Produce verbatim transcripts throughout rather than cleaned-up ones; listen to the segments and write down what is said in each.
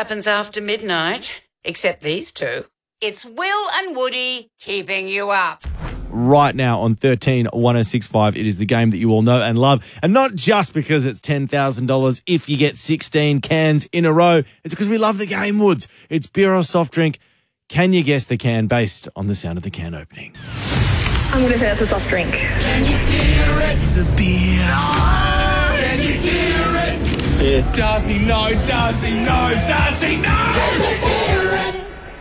happens after midnight, except these two. It's Will and Woody keeping you up. Right now on thirteen one oh six five, it is the game that you all know and love. And not just because it's ten thousand dollars if you get sixteen cans in a row. It's because we love the game, Woods. It's beer or soft drink. Can you guess the can based on the sound of the can opening? I'm going to say that's a soft drink. Can you hear it? It's a beer. No! Can you hear it? Yeah. Does he know? Does he know? Does he know? Can you hear it?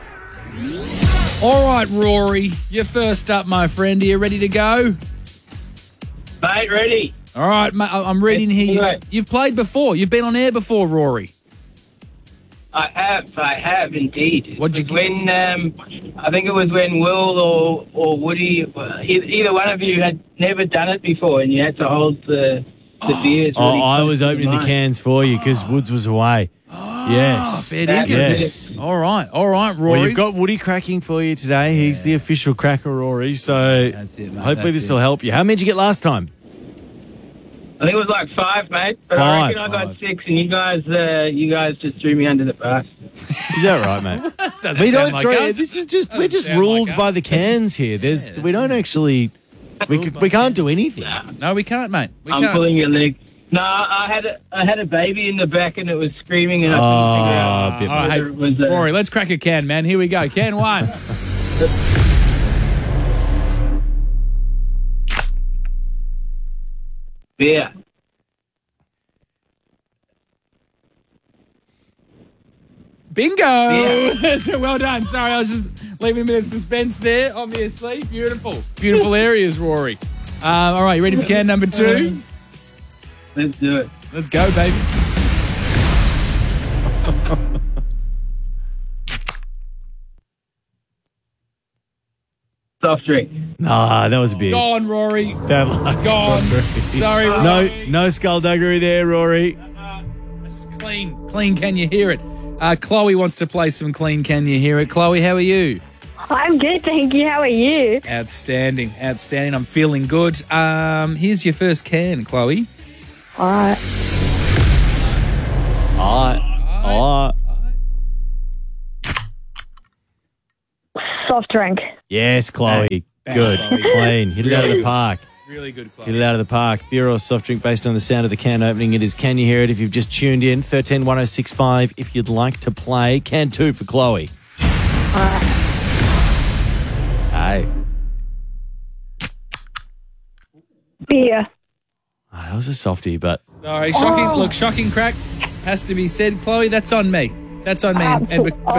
All right, Rory, you're first up, my friend. Are you ready to go? Mate, ready. All right, mate, I'm reading here. Right. You've played before. You've been on air before, Rory. I have, I have indeed. What'd you It was when, um, I think it was when Will or, or Woody, e- either one of you had never done it before and you had to hold the, the beers. Oh, really I close was to your opening the mind. cans for you because Woods was away. Yes. Fair That dinkum. was Yes. All right, all right, Rory. Well, you've got Woody cracking for you today. He's the official cracker, Rory. So That's it, mate. hopefully That's this it. will help you. How many did you get last time? I think it was like five, mate. But Five. I reckon I got six and you guys, uh, you guys just threw me under the bus. Is that right, mate? Doesn't we sound don't like throw. us. This is just we're Doesn't just sound ruled like by us. the cans here. There's Yeah, we don't actually we c- we can't do anything. No, we can't, mate. We I'm can't. pulling your leg. No, I had a, I had a baby in the back and it was screaming and I couldn't figure out Oh, a bit All right, whether hey, it was uh, Rory, let's crack a can, man. Here we go. Can one. beer. Bingo! Yeah. Well done. Sorry, I was just leaving a bit of suspense there, obviously. Beautiful. Beautiful areas, Rory. Um, all right, you ready for can number two? Let's do it. Let's go, baby. Soft drink. Nah, that was a bit Gone, Rory. bad luck. Gone. Sorry, Rory. No, no skullduggery there, Rory. Uh, this is clean. Clean, can you hear it? Uh, Chloe wants to play some clean, can you hear it? Chloe, how are you? I'm good, thank you. How are you? Outstanding, outstanding. I'm feeling good. Um, here's your first can, Chloe. All right. All right, all right. Soft drink. Yes, Chloe. Bang, Good, Chloe. clean. Hit it out of the Really park. Really good, Hit Chloe. it out of the park. Beer or soft drink based on the sound of the can opening. It is Can You Hear It? If you've just tuned in, thirteen one oh six five. If you'd like to play, can two for Chloe. All right. Hey. Beer. Oh, that was a softie, but Sorry, shocking. Oh. Look, shocking crack has to be said. Chloe, that's on me. That's on me. And, and be-